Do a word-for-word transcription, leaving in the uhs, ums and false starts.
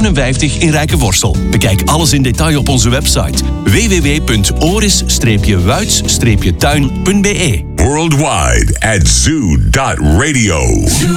zevenenvijftig in Rijkenvorsel. Bekijk alles in detail op onze website w w w punt oris wuits tuin punt b e. Worldwide at zoo dot radio.